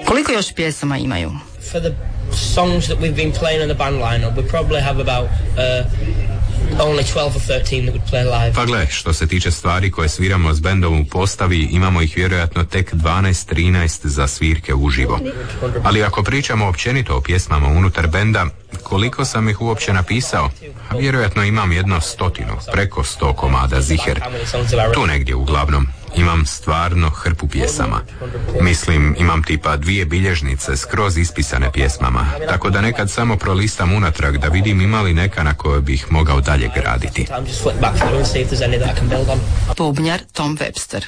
Koliko još pjesama imaju? For the songs that we've been playing in the band lineup, we probably have about only 12 or 13 that would play live. Pa gle, što se tiče stvari koje sviramo s bendom u postavi, imamo ih vjerojatno tek 12-13 za svirke uživo. Ali ako pričamo općenito o pjesmama unutar benda, koliko sam ih uopće napisao? Vjerojatno imam 100, preko 100 komada ziher. Tu negdje uglavnom. Imam stvarno hrpu pjesama. Mislim, imam tipa 2 bilježnice skroz ispisane pjesmama, tako da nekad samo prolistam unatrag da vidim ima li neka na kojoj bih mogao dalje graditi. Bubnjar Tom Webster.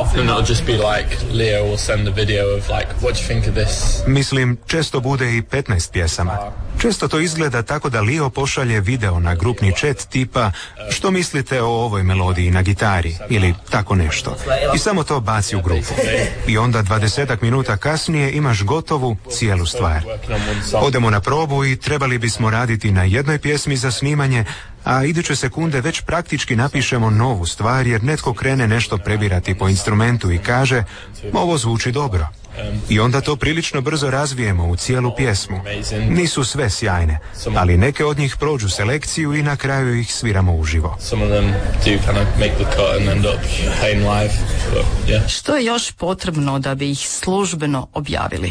Mislim, često bude i 15 pjesama. Često to izgleda tako da Leo pošalje video na grupni chat tipa što mislite o ovoj melodiji na gitari ili tako nešto. I samo to baci u grupu. I onda 20 minuta kasnije imaš gotovu cijelu stvar. Odemo na probu i trebali bismo raditi na jednoj pjesmi za snimanje, a iduće sekunde već praktički napišemo novu stvar jer netko krene nešto prebirati po instrumentu i kaže ovo zvuči dobro. I onda to prilično brzo razvijemo u cijelu pjesmu. Nisu sve sjajne, ali neke od njih prođu selekciju i na kraju ih sviramo uživo. Što je još potrebno da bi ih službeno objavili?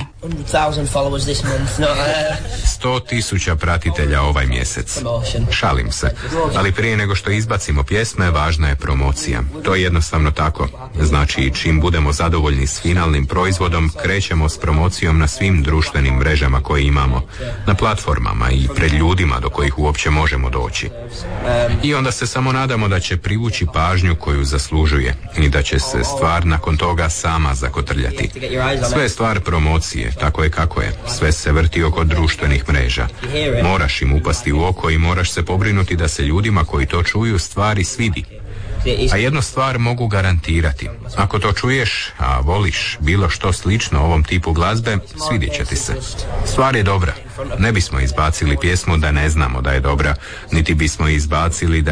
100,000 pratitelja ovaj mjesec. Šalim se, ali prije nego što izbacimo pjesme, važna je promocija. To je jednostavno tako. Znači, čim budemo zadovoljni s finalnim proizvodom, krećemo s promocijom na svim društvenim mrežama koje imamo, na platformama i pred ljudima do kojih uopće možemo doći. I onda se samo nadamo da će privući pažnju koju zaslužuje i da će se stvar nakon toga sama zakotrljati. Sve je stvar promocije, tako je kako je. Sve se vrti oko društvenih mreža. Moraš im upasti u oko i moraš se pobrinuti da se ljudima koji to čuju stvari svidi. A jednu stvar mogu garantirati. Ako to čuješ, a voliš bilo što slično ovom tipu glazbe, svidjet će ti se. Stvar je dobra. Ne bismo izbacili pjesmu da ne znamo da je dobra, niti bismo izbacili da